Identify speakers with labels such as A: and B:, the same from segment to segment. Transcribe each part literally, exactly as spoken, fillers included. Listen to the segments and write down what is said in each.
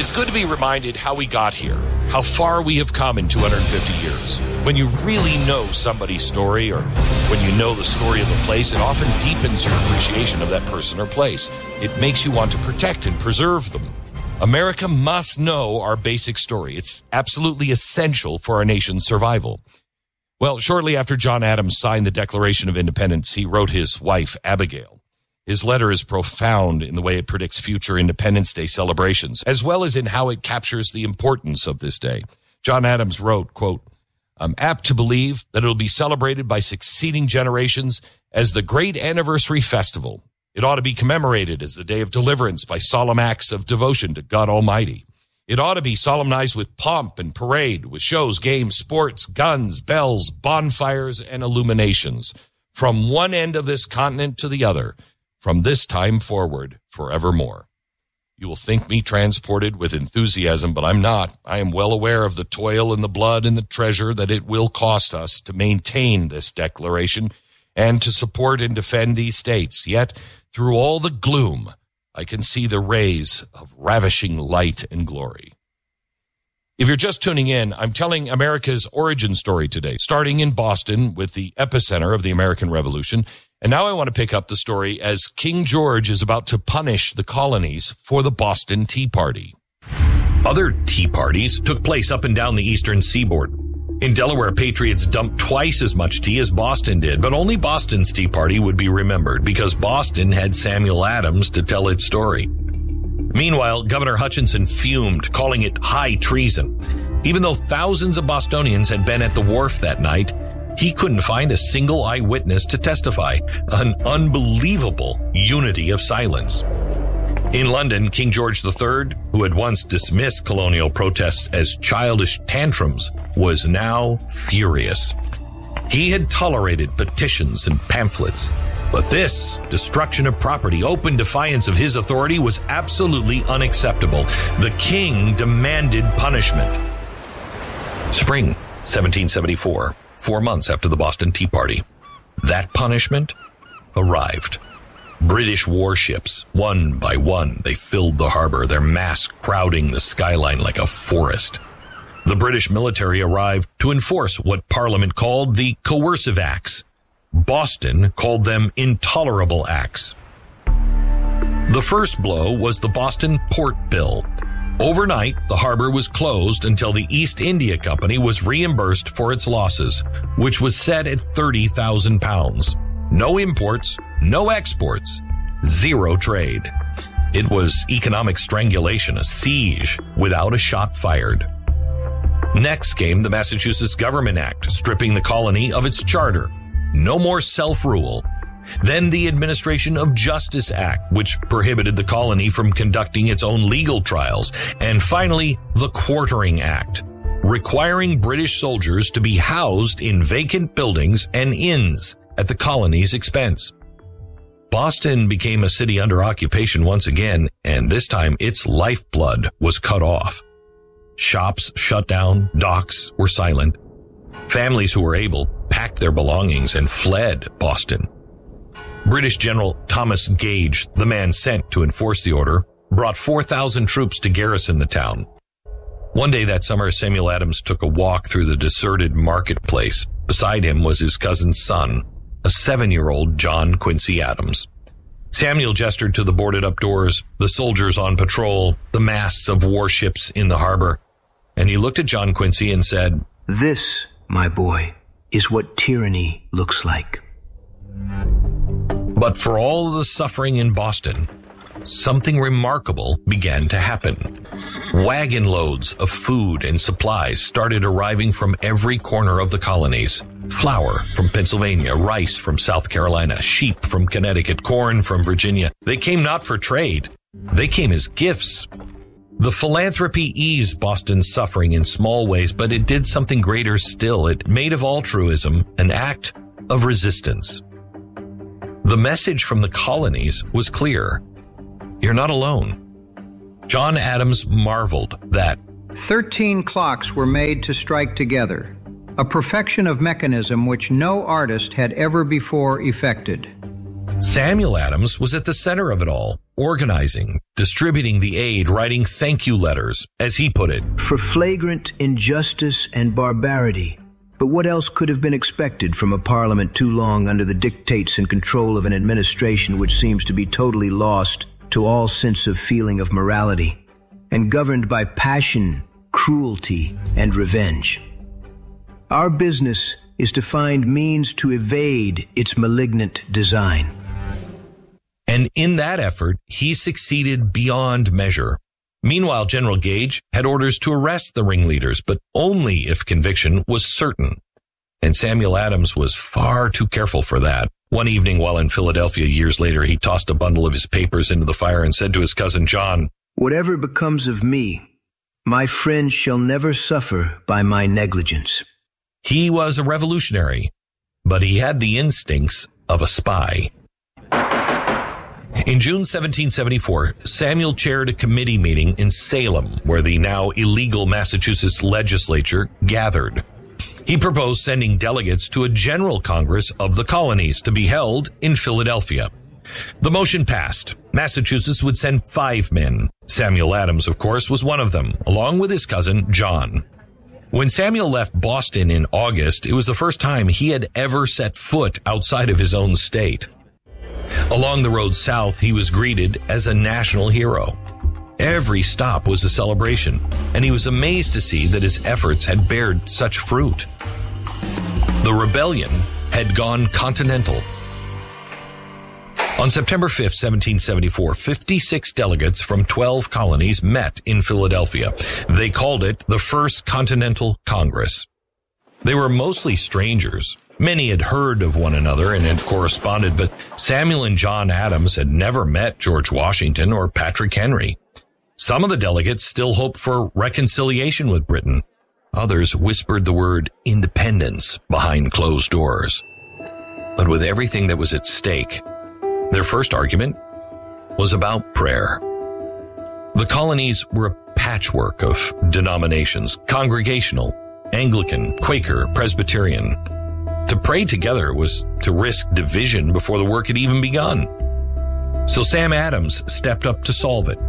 A: It's good to be reminded how we got here, how far we have come in two hundred fifty years. When you really know somebody's story, or when you know the story of a place, it often deepens your appreciation of that person or place. It makes you want to protect and preserve them. America must know our basic story. It's absolutely essential for our nation's survival. Well, shortly after John Adams signed the Declaration of Independence, he wrote his wife, Abigail. His letter is profound in the way it predicts future Independence Day celebrations, as well as in how it captures the importance of this day. John Adams wrote, quote, "I'm apt to believe that it'll be celebrated by succeeding generations as the great anniversary festival. It ought to be commemorated as the day of deliverance by solemn acts of devotion to God Almighty. It ought to be solemnized with pomp and parade, with shows, games, sports, guns, bells, bonfires, and illuminations, from one end of this continent to the other, from this time forward, forevermore." You will think me transported with enthusiasm, but I'm not. I am well aware of the toil and the blood and the treasure that it will cost us to maintain this declaration and to support and defend these states. Yet, through all the gloom, I can see the rays of ravishing light and glory. If you're just tuning in, I'm telling America's origin story today, starting in Boston with the epicenter of the American Revolution. And now I want to pick up the story as King George is about to punish the colonies for the Boston Tea Party.
B: Other tea parties took place up and down the eastern seaboard. In Delaware, patriots dumped twice as much tea as Boston did, but only Boston's Tea Party would be remembered because Boston had Samuel Adams to tell its story. Meanwhile, Governor Hutchinson fumed, calling it high treason. Even though thousands of Bostonians had been at the wharf that night, he couldn't find a single eyewitness to testify. An unbelievable unity of silence. In London, King George the Third, who had once dismissed colonial protests as childish tantrums, was now furious. He had tolerated petitions and pamphlets, but this destruction of property, open defiance of his authority, was absolutely unacceptable. The king demanded punishment. Spring seventeen seventy-four, four months after the Boston Tea Party. That punishment arrived. British warships, one by one, they filled the harbor, their mass crowding the skyline like a forest. The British military arrived to enforce what Parliament called the coercive acts. Boston called them intolerable acts. The first blow was the Boston Port Bill. Overnight, the harbor was closed until the East India Company was reimbursed for its losses, which was set at thirty thousand pounds. No imports, no exports, zero trade. It was economic strangulation, a siege without a shot fired. Next came the Massachusetts Government Act, stripping the colony of its charter. No more self-rule. Then the Administration of Justice Act, which prohibited the colony from conducting its own legal trials. And finally, the Quartering Act, requiring British soldiers to be housed in vacant buildings and inns at the colony's expense. Boston became a city under occupation once again, and this time its lifeblood was cut off. Shops shut down, docks were silent. Families who were able packed their belongings and fled Boston. British General Thomas Gage, the man sent to enforce the order, brought four thousand troops to garrison the town. One day that summer, Samuel Adams took a walk through the deserted marketplace. Beside him was his cousin's son, a seven-year-old John Quincy Adams. Samuel gestured to the boarded-up doors, the soldiers on patrol, the masts of warships in the harbor, and he looked at John Quincy and said,
C: "This, my boy, is what tyranny looks like."
B: But for all the suffering in Boston, something remarkable began to happen. Wagon loads of food and supplies started arriving from every corner of the colonies. Flour from Pennsylvania, rice from South Carolina, sheep from Connecticut, corn from Virginia. They came not for trade. They came as gifts. The philanthropy eased Boston's suffering in small ways, but it did something greater still. It made of altruism an act of resistance. The message from the colonies was clear. You're not alone. John Adams marveled that
D: Thirteen clocks were made to strike together, a perfection of mechanism which no artist had ever before effected.
B: Samuel Adams was at the center of it all. organizing, distributing the aid, writing thank you letters, as he put it.
C: For flagrant injustice and barbarity. But what else could have been expected from a parliament too long under the dictates and control of an administration which seems to be totally lost to all sense of feeling of morality and governed by passion, cruelty, and revenge? Our business is to find means to evade its malignant design.
B: And in that effort, he succeeded beyond measure. Meanwhile, General Gage had orders to arrest the ringleaders, but only if conviction was certain. And Samuel Adams was far too careful for that. One evening while in Philadelphia years later, he tossed a bundle of his papers into the fire and said to his cousin John,
C: "Whatever becomes of me, my friends shall never suffer by my negligence."
B: He was a revolutionary, but he had the instincts of a spy. In June seventeen seventy-four, Samuel chaired a committee meeting in Salem, where the now illegal Massachusetts legislature gathered. He proposed sending delegates to a general congress of the colonies to be held in Philadelphia. The motion passed. Massachusetts would send five men. Samuel Adams, of course, was one of them, along with his cousin John. When Samuel left Boston in August, it was the first time he had ever set foot outside of his own state. Along the road south, he was greeted as a national hero. Every stop was a celebration, and he was amazed to see that his efforts had bared such fruit. The rebellion had gone continental. On September fifth, seventeen seventy-four, fifty-six delegates from twelve colonies met in Philadelphia. They called it the First Continental Congress. They were mostly strangers. Many had heard of one another and had corresponded, but Samuel and John Adams had never met George Washington or Patrick Henry. Some of the delegates still hoped for reconciliation with Britain. Others whispered the word independence behind closed doors. But with everything that was at stake, their first argument was about prayer. The colonies were a patchwork of denominations, Congregational, Anglican, Quaker, Presbyterian. To pray together was to risk division before the work had even begun. So Sam Adams stepped up to solve it.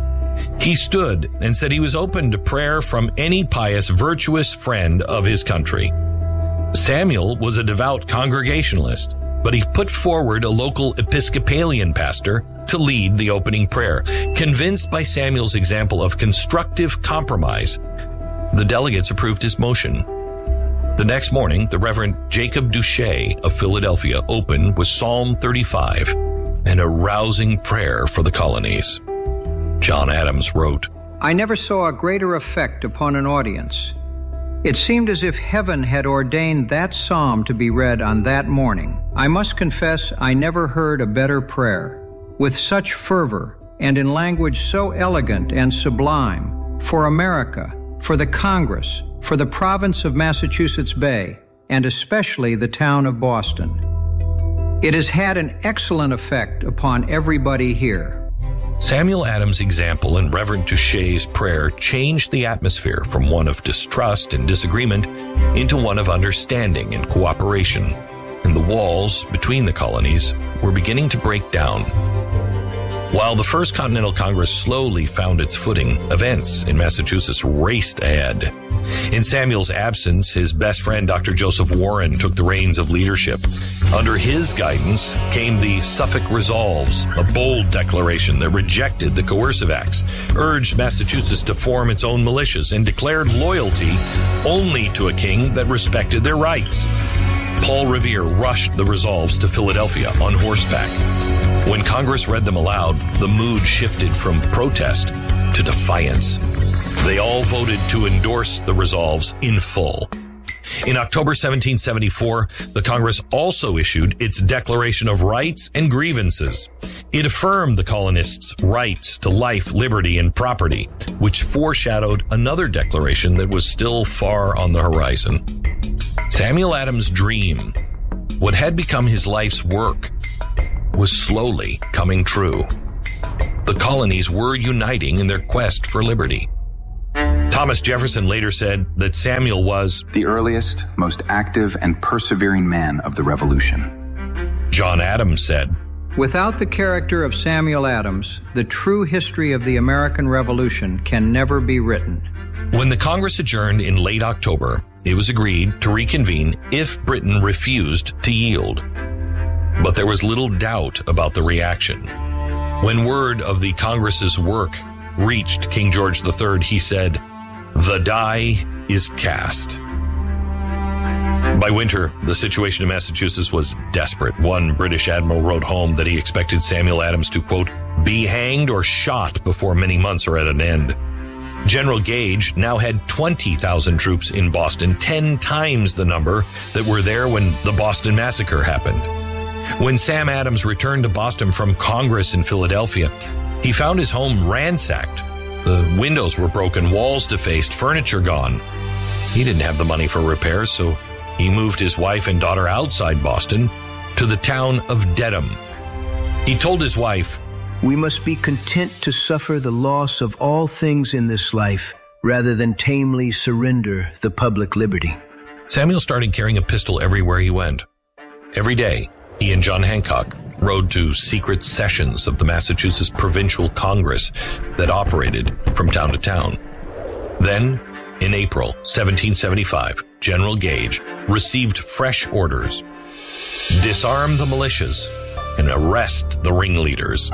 B: He stood and said he was open to prayer from any pious, virtuous friend of his country. Samuel was a devout Congregationalist, but he put forward a local Episcopalian pastor to lead the opening prayer. Convinced by Samuel's example of constructive compromise, the delegates approved his motion. The next morning, the Reverend Jacob Duché of Philadelphia opened with Psalm thirty-five, and a rousing prayer for the colonies. John Adams wrote,
D: "I never saw a greater effect upon an audience. It seemed as if heaven had ordained that psalm to be read on that morning. I must confess I never heard a better prayer, with such fervor and in language so elegant and sublime, for America, for the Congress, for the province of Massachusetts Bay, and especially the town of Boston. It has had an excellent effect upon everybody here."
B: Samuel Adams' example and Reverend Duché's prayer changed the atmosphere from one of distrust and disagreement into one of understanding and cooperation, and the walls between the colonies were beginning to break down. While the First Continental Congress slowly found its footing, events in Massachusetts raced ahead. In Samuel's absence, his best friend, Doctor Joseph Warren, took the reins of leadership. Under his guidance came the Suffolk Resolves, a bold declaration that rejected the Coercive Acts, urged Massachusetts to form its own militias, and declared loyalty only to a king that respected their rights. Paul Revere rushed the resolves to Philadelphia on horseback. When Congress read them aloud, the mood shifted from protest to defiance. They all voted to endorse the resolves in full. In October seventeen seventy-four, the Congress also issued its Declaration of Rights and Grievances. It affirmed the colonists' rights to life, liberty, and property, which foreshadowed another declaration that was still far on the horizon. Samuel Adams' dream, what had become his life's work, was slowly coming true. The colonies were uniting in their quest for liberty. Thomas Jefferson later said that Samuel was
E: the earliest, most active, and persevering man of the Revolution.
B: John Adams said,
D: Without the character of Samuel Adams, the true history of the American Revolution can never be written.
B: When the Congress adjourned in late October, it was agreed to reconvene if Britain refused to yield. But there was little doubt about the reaction. When word of the Congress's work reached King George the Third, he said, "The die is cast." By winter, the situation in Massachusetts was desperate. One British admiral wrote home that he expected Samuel Adams to, quote, "be hanged or shot before many months are at an end." General Gage now had twenty thousand troops in Boston, ten times the number that were there when the Boston Massacre happened. When Sam Adams returned to Boston from Congress in Philadelphia, he found his home ransacked. The windows were broken, walls defaced, furniture gone. He didn't have the money for repairs, so he moved his wife and daughter outside Boston to the town of Dedham. He told his wife,
C: "We must be content to suffer the loss of all things in this life rather than tamely surrender the public liberty."
B: Samuel started carrying a pistol everywhere he went. Every day, he and John Hancock rode to secret sessions of the Massachusetts Provincial Congress that operated from town to town. Then, in April seventeen seventy-five, General Gage received fresh orders: disarm the militias and arrest the ringleaders.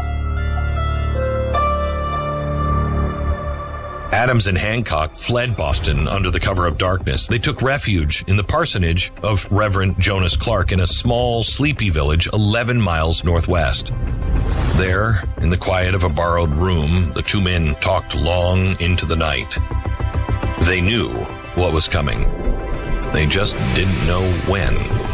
B: Adams and Hancock fled Boston under the cover of darkness. They took refuge in the parsonage of Reverend Jonas Clark in a small, sleepy village eleven miles northwest. There, in the quiet of a borrowed room, the two men talked long into the night. They knew what was coming. They just didn't know when.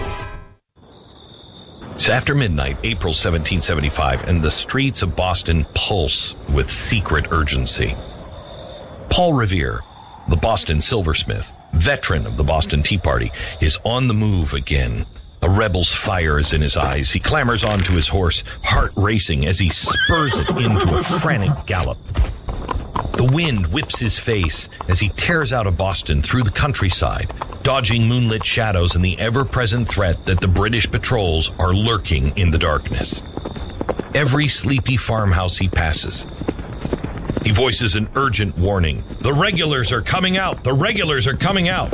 B: It's after midnight, April seventeen seventy-five, and the streets of Boston pulse with secret urgency. Paul Revere, the Boston silversmith, veteran of the Boston Tea Party, is on the move again. A rebel's fire is in his eyes. He clambers onto his horse, heart racing as he spurs it into a frantic gallop. The wind whips his face as he tears out of Boston through the countryside, dodging moonlit shadows and the ever-present threat that the British patrols are lurking in the darkness. Every sleepy farmhouse he passes, he voices an urgent warning. The regulars are coming out! The regulars are coming out!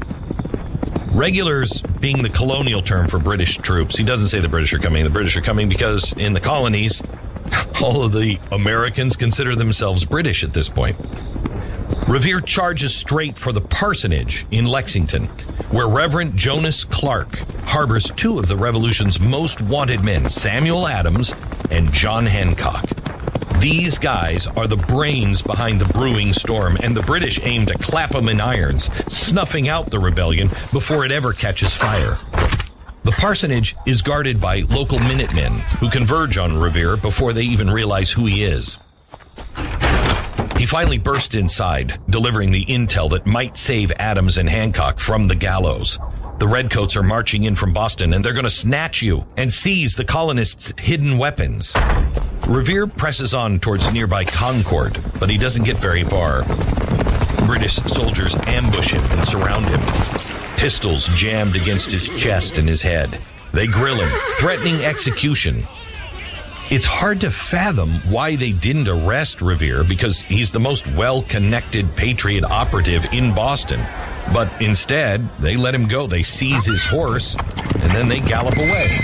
B: Regulars being the colonial term for British troops. He doesn't say the British are coming. The British are coming because in the colonies, all of the Americans consider themselves British at this point. Revere charges straight for the parsonage in Lexington, where Reverend Jonas Clark harbors two of the Revolution's most wanted men, Samuel Adams and John Hancock. These guys are the brains behind the brewing storm, and the British aim to clap them in irons, snuffing out the rebellion before it ever catches fire. The parsonage is guarded by local Minutemen who converge on Revere before they even realize who he is. He finally bursts inside, delivering the intel that might save Adams and Hancock from the gallows. The Redcoats are marching in from Boston, and they're going to snatch you and seize the colonists' hidden weapons. Revere presses on towards nearby Concord, but he doesn't get very far. British soldiers ambush him and surround him. Pistols jammed against his chest and his head. They grill him, threatening execution. It's hard to fathom why they didn't arrest Revere, because he's the most well-connected Patriot operative in Boston. But instead, they let him go. They seize his horse, and then they gallop away.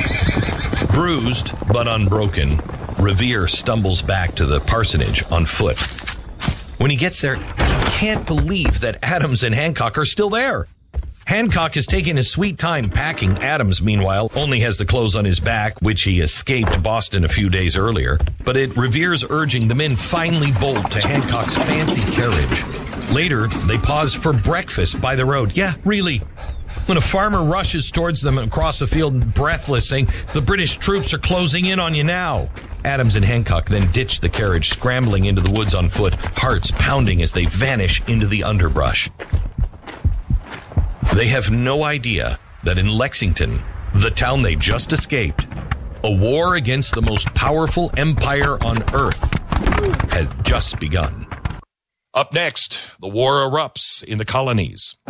B: Bruised but unbroken, Revere stumbles back to the parsonage on foot. When he gets there, he can't believe that Adams and Hancock are still there. Hancock has taken his sweet time packing. Adams, meanwhile, only has the clothes on his back, which he escaped Boston a few days earlier. But at Revere's urging, the men finally bolt to Hancock's fancy carriage. Later, they pause for breakfast by the road. Yeah, really. When a farmer rushes towards them across the field, breathless, saying, "The British troops are closing in on you now." Adams and Hancock then ditch the carriage, scrambling into the woods on foot, hearts pounding as they vanish into the underbrush. They have no idea that in Lexington, the town they just escaped, a war against the most powerful empire on earth has just begun.
A: Up next, the war erupts in the colonies.